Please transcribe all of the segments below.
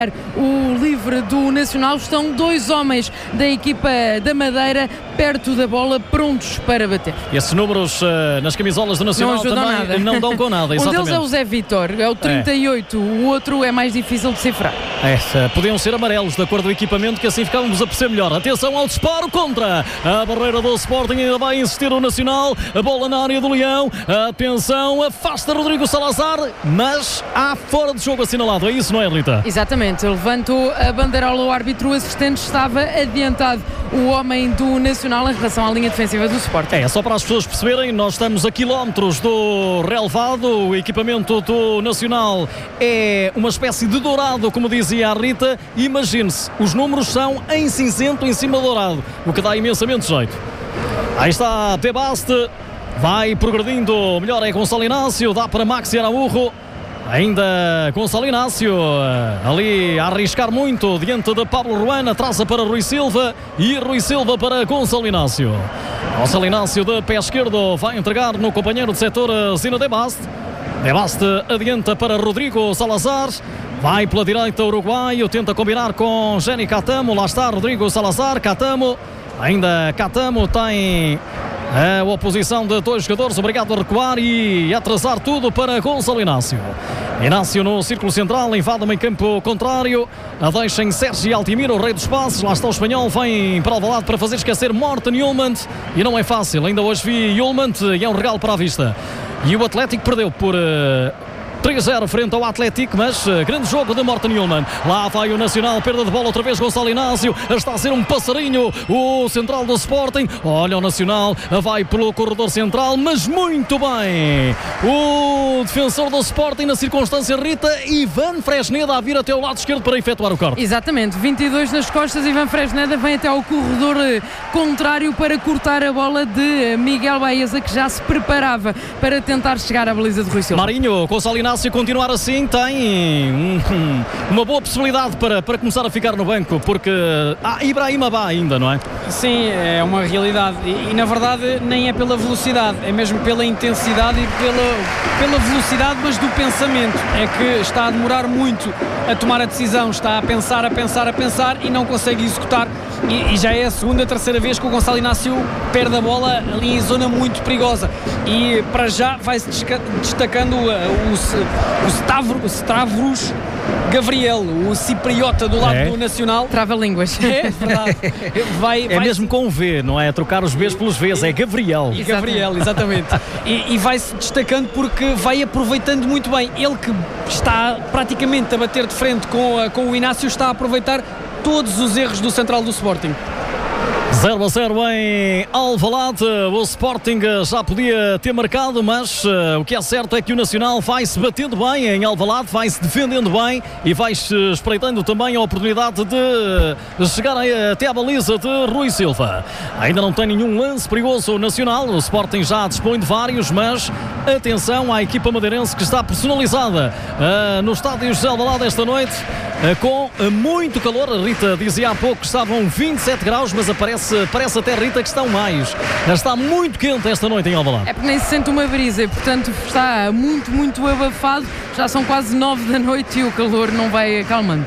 o livre do Nacional. Estão dois homens da equipa da Madeira perto da bola, prontos para bater. E esses números nas camisolas do Nacional não também nada. Não dão com nada. Um deles é o Zé Vitor, é o 38, o outro é mais difícil de cifrar. Podiam ser amarelos de acordo com o equipamento, que assim ficávamos a perceber melhor. Atenção ao disparo contra a barreira do Sporting, ainda vai insistir o Nacional, a bola na área do Leão, atenção, afasta Rodrigo Salazar, mas há fora de jogo assinalado, é isso, não é, Rita? Exatamente, levantou a bandeirola, o árbitro assistente estava adiantado, o homem do Nacional, em relação à linha defensiva do Sporting. Só para as pessoas perceberem, nós estamos a quilómetros do relevado, o equipamento do Nacional é uma espécie de dourado, como dizia a Rita. Imagine-se, os números são em cinzento em cima dourado, o que dá imensamente jeito. Aí está De Baste, vai progredindo, melhor é Gonçalo Inácio, dá para Maxi Araújo. Ainda Gonçalo Inácio ali a arriscar muito diante de Pablo Ruana, traça para Rui Silva e Rui Silva para Gonçalo Inácio. Gonçalo Inácio de pé esquerdo vai entregar no companheiro de setor Zino De Baste. De Baste adianta para Rodrigo Salazar, vai pela direita o uruguaio, tenta combinar com Jenny Catamo, lá está Rodrigo Salazar, Catamo, ainda Catamo tem a oposição de dois jogadores, obrigado a recuar e atrasar tudo para Gonçalo Inácio. Inácio no círculo central, invade o meio campo contrário, a deixa em Sérgio Altimiro, o rei dos passes, lá está o espanhol, vem para o lado para fazer esquecer Morten Hjulmand, e não é fácil, ainda hoje vi Hjulmand e é um regalo para a vista. E o Atlético perdeu por 3-0 frente ao Atlético, mas grande jogo de Morten Hjulmand. Lá vai o Nacional, perda de bola outra vez Gonçalo Inácio, está a ser um passarinho o central do Sporting. Olha o Nacional, vai pelo corredor central, mas muito bem o defensor do Sporting na circunstância, Rita, Ivan Fresneda, a vir até o lado esquerdo para efetuar o corte. Exatamente, 22 nas costas, Ivan Fresneda vem até ao corredor contrário para cortar a bola de Miguel Baeza, que já se preparava para tentar chegar à baliza de Rui Silva. Marinho, Gonçalo Inácio, se continuar assim, tem uma boa possibilidade para começar a ficar no banco, porque há Ibrahim Abá ainda, não é? Sim, é uma realidade e na verdade nem é pela velocidade, é mesmo pela intensidade e pela velocidade, mas do pensamento. É que está a demorar muito a tomar a decisão, está a pensar e não consegue executar, e já é a segunda, terceira vez que o Gonçalo Inácio perde a bola ali em zona muito perigosa, e para já vai-se destacando o Stavros Gabriel, o cipriota do lado do Nacional. Trava-línguas. É verdade. Vai mesmo com o V, não é? Trocar os Bs pelos Vs, é Gabriel. E Gabriel, exatamente. E vai-se destacando porque vai aproveitando muito bem. Ele que está praticamente a bater de frente com o Inácio, está a aproveitar todos os erros do central do Sporting. 0-0 em Alvalade. O Sporting já podia ter marcado, mas o que é certo é que o Nacional vai-se batendo bem em Alvalade, vai-se defendendo bem e vai-se espreitando também a oportunidade de chegar até à baliza de Rui Silva. Ainda não tem nenhum lance perigoso o Nacional, o Sporting já dispõe de vários, mas atenção à equipa madeirense que está personalizada no estádio José Alvalade esta noite, com muito calor. A Rita dizia há pouco que estavam 27 graus, mas parece até, Rita, que estão mais. Está muito quente esta noite em Alvalade. É porque nem se sente uma brisa, portanto está muito, muito abafado. Já são quase 9 da noite e o calor não vai acalmando.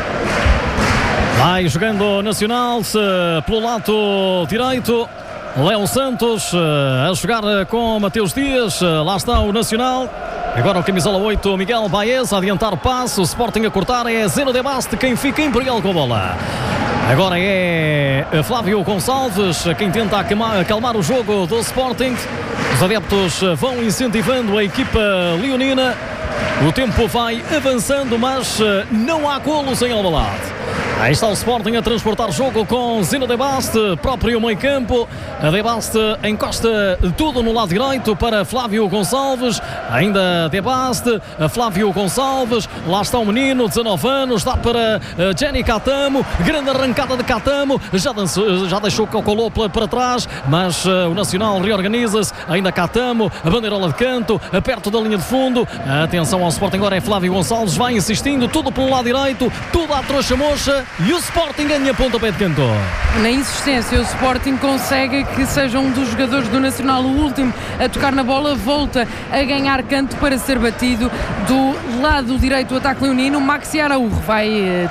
Vai jogando o Nacional pelo lado direito. Léo Santos a jogar com Mateus Dias. Lá está o Nacional. Agora o camisola 8, Miguel Baeza, a adiantar o passo. O Sporting a cortar, é Zeno De Baste quem fica imperial com a bola. Agora é Flávio Gonçalves quem tenta acalmar o jogo do Sporting. Os adeptos vão incentivando a equipa leonina. O tempo vai avançando, mas não há golos em Alvalade. Aí está o Sporting a transportar jogo com Zeno De Baste, próprio meio campo. A De Baste encosta tudo no lado direito para Flávio Gonçalves. Ainda De Baste, Flávio Gonçalves. Lá está o menino, 19 anos, dá para Jenny Catamo. Grande arrancada de Catamo. Já deixou que colou para trás, mas o Nacional reorganiza-se. Ainda Catamo, a bandeirola de canto, perto da linha de fundo. Atenção ao Sporting, agora é Flávio Gonçalves, vai insistindo, tudo pelo lado direito, tudo à trouxa-mocha. E o Sporting ganha pontapé de canto. Na insistência, o Sporting consegue que seja um dos jogadores do Nacional o último a tocar na bola, volta a ganhar canto para ser batido do lado direito do ataque leonino. Maxi Araújo vai